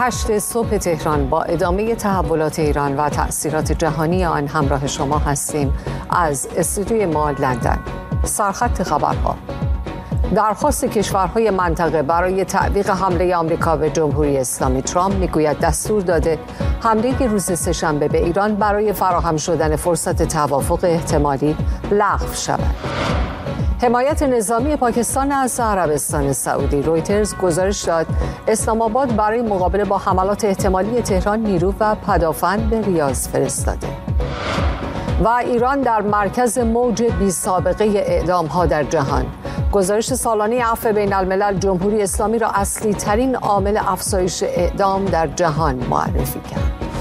8 صبح تهران با ادامه تحولات ایران و تأثیرات جهانی آن همراه شما هستیم. از استودیوی ما لندن. سرخط خبرها: درخواست کشورهای منطقه برای تعویق حمله آمریکا به جمهوری اسلامی. ترامپ میگوید دستور داده حمله روز سه‌شنبه به ایران برای فراهم شدن فرصت توافق احتمالی لغو شود. حمایت نظامی پاکستان از عربستان سعودی. رویترز گزارش داد اسلام آباد برای مقابله با حملات احتمالی تهران نیرو و پدافند به ریاض فرستاده. و ایران در مرکز موج بی سابقه اعدام‌ها در جهان. گزارش سالانه عفو بین الملل جمهوری اسلامی را اصلی ترین عامل افزایش اعدام در جهان معرفی کرد.